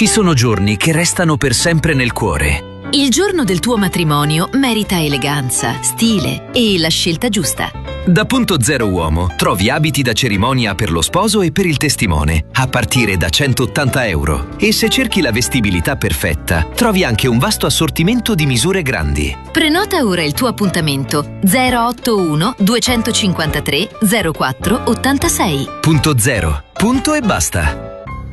Ci sono giorni che restano per sempre nel cuore. Il giorno del tuo matrimonio merita eleganza, stile e la scelta giusta. Da Punto Zero Uomo trovi abiti da cerimonia per lo sposo e per il testimone, a partire da €180. E se cerchi la vestibilità perfetta, trovi anche un vasto assortimento di misure grandi. Prenota ora il tuo appuntamento 081 253 04 86. Punto Zero. Punto e basta.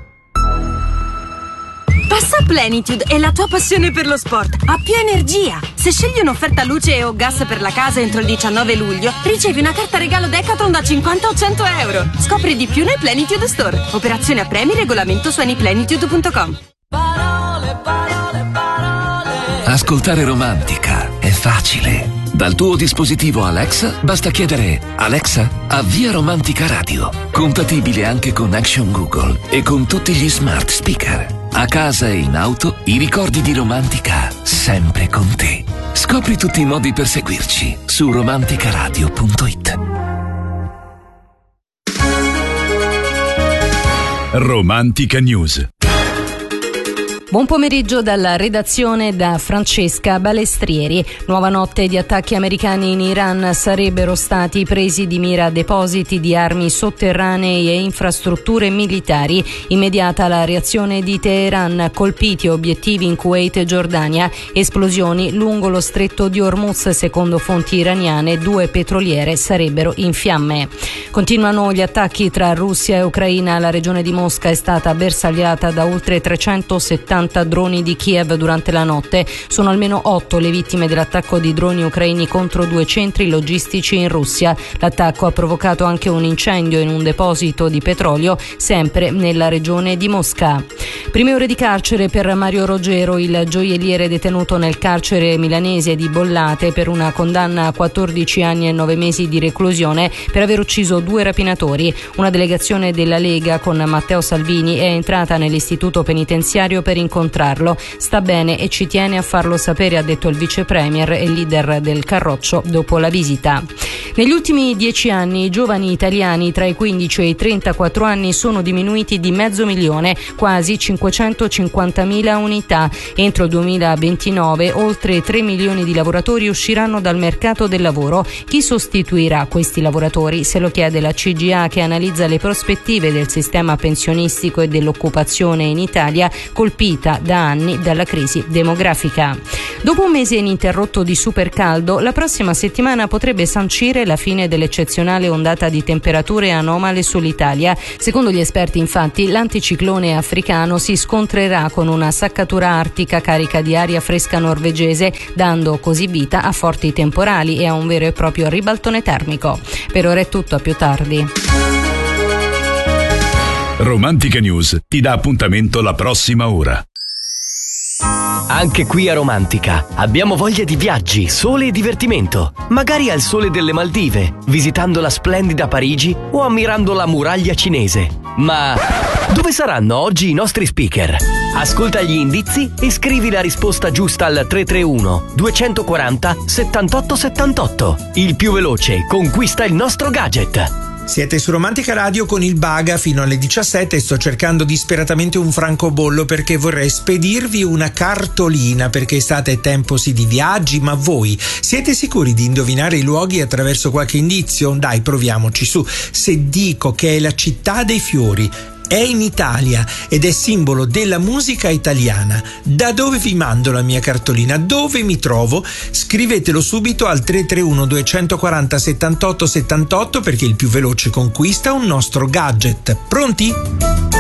Passa a Plenitude e la tua passione per lo sport ha più energia. Se scegli un'offerta luce o gas per la casa entro il 19 luglio, ricevi una carta regalo Decathlon da 50 o 100 euro. Scopri di più nei Plenitude Store. Operazione a premi, regolamento su anyplenitude.com. Ascoltare Romantica è facile. Dal tuo dispositivo Alexa basta chiedere: Alexa, avvia Romantica Radio. Compatibile anche con Action Google e con tutti gli smart speaker. A casa e in auto, i ricordi di Romantica sempre con te. Scopri tutti i modi per seguirci su romanticaradio.it. Romantica News. Buon pomeriggio dalla redazione da Francesca Balestrieri. Nuova notte di attacchi americani in Iran, sarebbero stati presi di mira depositi di armi sotterranei e infrastrutture militari. Immediata la reazione di Teheran, colpiti obiettivi in Kuwait e Giordania, esplosioni lungo lo stretto di Hormuz, secondo fonti iraniane 2 petroliere sarebbero in fiamme. Continuano gli attacchi tra Russia e Ucraina, la regione di Mosca è stata bersagliata da oltre 370 droni di Kiev durante la notte. Sono almeno 8 le vittime dell'attacco di droni ucraini contro 2 centri logistici in Russia. L'attacco ha provocato anche un incendio in un deposito di petrolio, sempre nella regione di Mosca. Prime ore di carcere per Mario Rogero, il gioielliere detenuto nel carcere milanese di Bollate per una condanna a 14 anni e 9 mesi di reclusione per aver ucciso 2 rapinatori. Una delegazione della Lega con Matteo Salvini è entrata nell'istituto penitenziario per incontrarlo. Sta bene e ci tiene a farlo sapere, ha detto il vice premier e leader del Carroccio dopo la visita. Negli ultimi 10 anni i giovani italiani tra i 15 e i 34 anni sono diminuiti di 500.000, quasi 550.000 unità. Entro il 2029 oltre 3 milioni di lavoratori usciranno dal mercato del lavoro. Chi sostituirà questi lavoratori? Se lo chiede la CGA, che analizza le prospettive del sistema pensionistico e dell'occupazione in Italia, colpita da anni dalla crisi demografica. Dopo un mese ininterrotto di supercaldo, la prossima settimana potrebbe sancire la fine dell'eccezionale ondata di temperature anomale sull'Italia. Secondo gli esperti, infatti, l'anticiclone africano si scontrerà con una saccatura artica carica di aria fresca norvegese, dando così vita a forti temporali e a un vero e proprio ribaltone termico. Per ora è tutto, a più tardi. Romantica News ti dà appuntamento la prossima ora. Anche qui a Romantica abbiamo voglia di viaggi, sole e divertimento. Magari al sole delle Maldive, visitando la splendida Parigi o ammirando la muraglia cinese. Ma dove saranno oggi i nostri speaker? Ascolta gli indizi e scrivi la risposta giusta al 331 240 78 78. Il più veloce conquista il nostro gadget. Siete su Romantica Radio con il Baga fino alle 17 e sto cercando disperatamente un francobollo perché vorrei spedirvi una cartolina, perché estate è tempo sì di viaggi, ma voi siete sicuri di indovinare i luoghi attraverso qualche indizio? Dai, proviamoci su. Se dico che è la città dei fiori, è in Italia ed è simbolo della musica italiana, da dove vi mando la mia cartolina? Dove mi trovo? Scrivetelo subito al 331 240 78 78 perché il più veloce conquista un nostro gadget. Pronti?